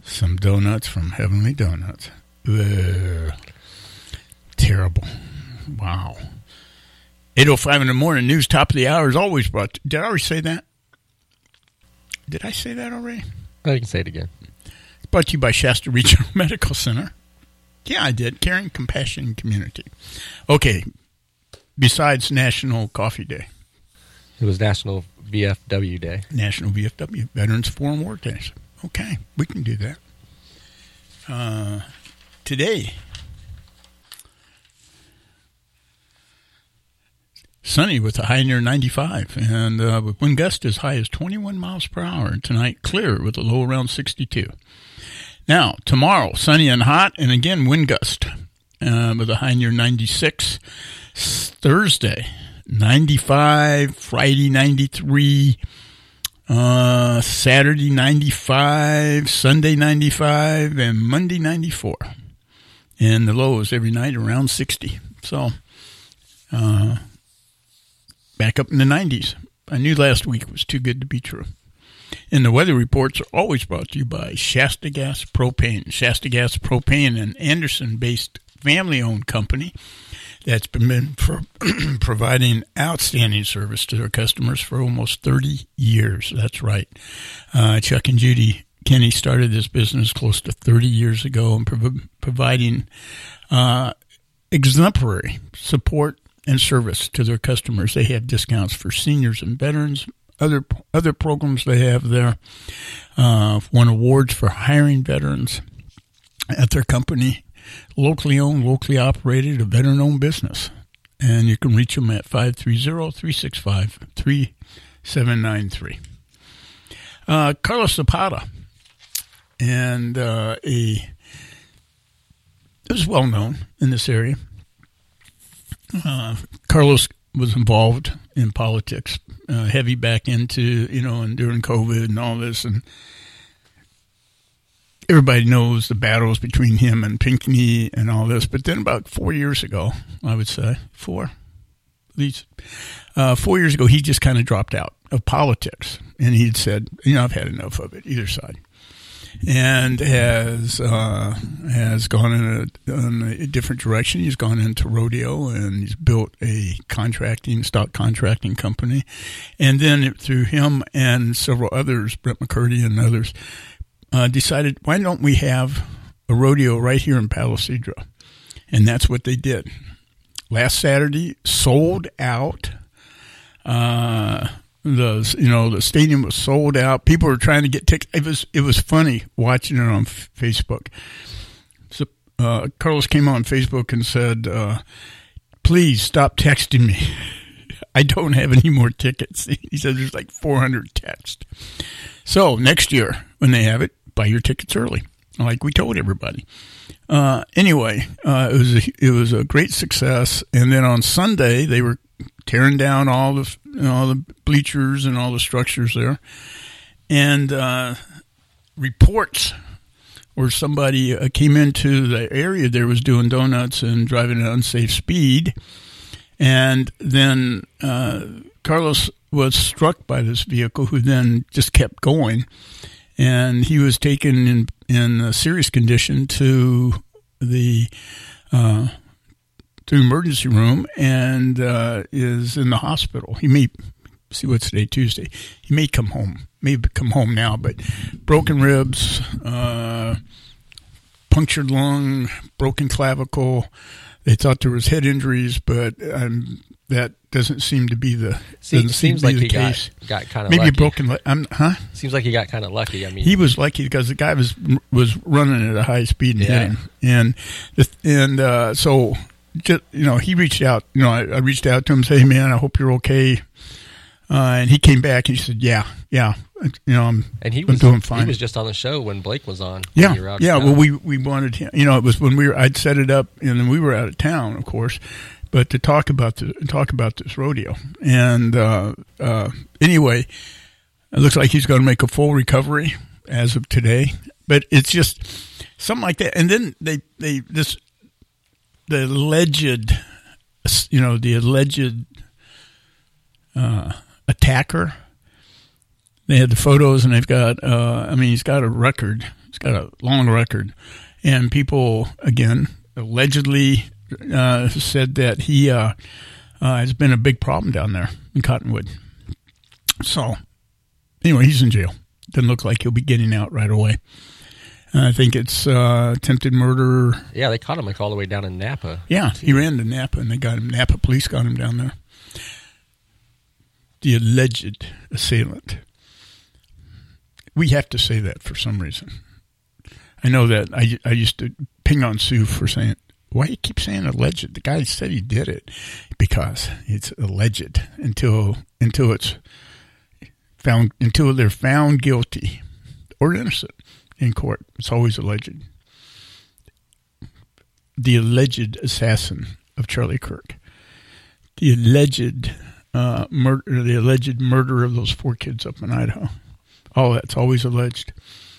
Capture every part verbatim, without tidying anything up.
Some donuts from Heavenly Donuts. Ugh. Terrible. Wow. eight oh five in the morning news, top of the hour is always brought to, did I already say that? Did I say that already? Oh, you can say it again. It's brought to you by Shasta Regional Medical Center. Yeah, I did. Caring, Compassion, Community. Okay. Besides National Coffee Day. It was National V F W Day. National V F W, Veterans Foreign War Days. Okay, we can do that. Uh, today, sunny with a high near ninety-five, and uh, with wind gust as high as twenty-one miles per hour. Tonight, clear with a low around sixty-two. Now, tomorrow, sunny and hot, and again, wind gust uh, with a high near ninety-six. Thursday, ninety-five. Friday, ninety-three. Uh, Saturday, ninety-five. Sunday, ninety-five. And Monday, ninety-four. And the lows every night around sixty. So, uh, back up in the nineties. I knew last week was too good to be true. And the weather reports are always brought to you by Shasta Gas Propane. Shasta Gas Propane, an Anderson-based family-owned company that's been for providing outstanding service to their customers for almost thirty years. That's right. Uh, Chuck and Judy Kenny started this business close to thirty years ago and prov- providing uh, exemplary support and service to their customers. They have discounts for seniors and veterans. Other other programs they have there. Uh, won awards for hiring veterans at their company. Locally owned, locally operated, a veteran-owned business. And you can reach them at five three zero, three six five, three seven nine three. Uh, Carlos Zapata, and uh, a is well known in this area. Uh, Carlos was involved in politics, uh, heavy back into, you know, and during COVID and all this, and everybody knows the battles between him and Pinckney and all this. But then about four years ago, I would say, four, at least, uh, four years ago, he just kind of dropped out of politics. And he'd said, you know, I've had enough of it, either side. And has uh, has gone in a, in a different direction. He's gone into rodeo, and he's built a contracting, stock contracting company. And then through him and several others, Brett McCurdy and others, Uh, decided, why don't we have a rodeo right here in Palo Cedro? And that's what they did. Last Saturday, sold out. Uh, the you know the stadium was sold out. People were trying to get tickets. It was it was funny watching it on f- Facebook. So uh, Carlos came on Facebook and said, uh, "Please stop texting me. I don't have any more tickets." He said there's like four hundred texts. So next year, when they have it, buy your tickets early, like we told everybody. Uh, anyway, uh, it was a, it was a great success. And then on Sunday, they were tearing down all the you know, all the bleachers and all the structures there. And uh, reports where somebody uh, came into the area there was doing donuts and driving at unsafe speed. And then uh, Carlos was struck by this vehicle, who then just kept going. And he was taken in, in a serious condition to the uh, to emergency room and uh, is in the hospital. He may, see what's today, Tuesday. He may come home, may come home now, but broken ribs, uh, punctured lung, broken clavicle. They thought there was head injuries, but um, that doesn't seem to be the See, doesn't seems seem to like be the he case. got, got kind of maybe lucky. a broken leg. I'm, huh? Seems like he got kind of lucky. I mean, He was lucky because the guy was was running at a high speed and Yeah. hit him, and the, and uh, so just you know he reached out. You know, I, I reached out to him, say, "Hey man, I hope you're okay." Uh, and he came back and he said, "Yeah, yeah, you know, I'm, and he I'm was doing fine." He was just on the show when Blake was on. Yeah, when you were out of yeah. town. Well, we we wanted him. You know, it was when we were. I'd set it up, and then we were out of town, of course, but to talk about the talk about this rodeo. And uh, uh, anyway, it looks like he's going to make a full recovery as of today. But it's just something like that. And then they they this the alleged, you know, the alleged uh, attacker. They had the photos, and they've got. Uh, I mean, he's got a record. He's got a long record. And people, again, allegedly uh, said that he uh, uh, has been a big problem down there in Cottonwood. So, anyway, he's in jail. Doesn't look like he'll be getting out right away. I think it's uh, attempted murder. Yeah, they caught him like all the way down in Napa. Yeah, he ran to Napa, and they got him. Napa police got him down there. The alleged assailant. We have to say that for some reason. I know that I, I used to ping on Sue for saying, why do you keep saying alleged? The guy said he did it. Because it's alleged until until it's found until they're found guilty or innocent in court. It's always alleged. The alleged assassin of Charlie Kirk. The alleged uh, murder. The alleged murder of those four kids up in Idaho. All that's always alleged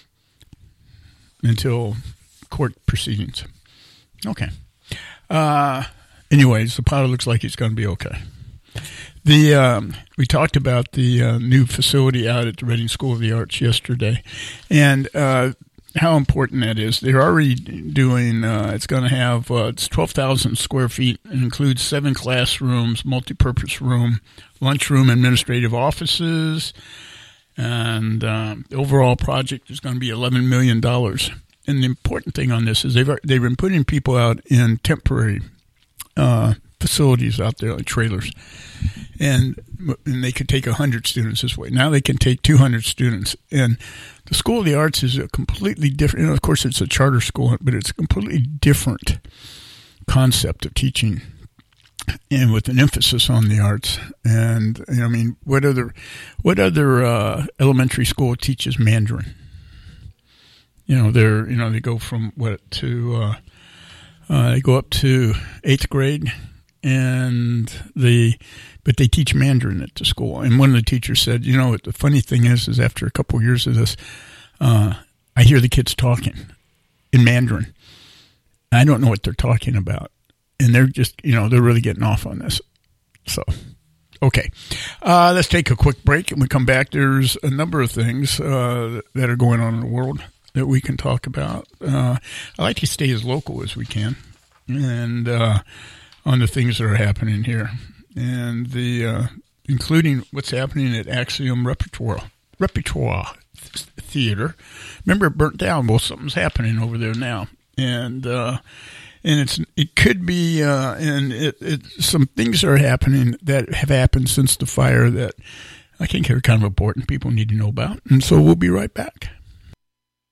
until court proceedings. Okay. Uh, anyways, the pilot looks like he's going to be okay. The um, we talked about the uh, new facility out at the Reading School of the Arts yesterday, and uh, how important that is. They're already doing. Uh, it's going to have uh, it's twelve thousand square feet. It includes seven classrooms, multi-purpose room, lunchroom, administrative offices, and um, the overall project is going to be eleven million dollars. And the important thing on this is they've they've been putting people out in temporary uh, facilities out there, like trailers, and and they could take one hundred students this way. Now they can take two hundred students. And the School of the Arts is a completely different, you know, of course it's a charter school, but it's a completely different concept of teaching, and with an emphasis on the arts. And you know, I mean, what other what other uh, elementary school teaches Mandarin? You know, they're you know they go from what to uh, uh, they go up to eighth grade, and they but they teach Mandarin at the school. And one of the teachers said, you know, the funny thing is, is after a couple of years of this, uh, I hear the kids talking in Mandarin. I don't know what they're talking about, and they're just you know they're really getting off on this. So, okay, uh, let's take a quick break, and we come back. There's a number of things uh, that are going on in the world that we can talk about. Uh, I like to stay as local as we can, and uh, on the things that are happening here, and the uh, including what's happening at Axiom Repertoire Repertoire Theater. Remember, it burnt down. Well, something's happening over there now, and uh, and it's it could be, uh, and it, it some things are happening that have happened since the fire that I think are kind of important. People need to know about, and so we'll be right back.